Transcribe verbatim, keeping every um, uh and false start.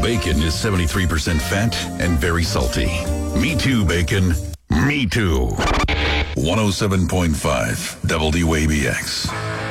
bacon is seventy-three percent fat and very salty. Me too, bacon. Me too. one oh seven point five W A B X.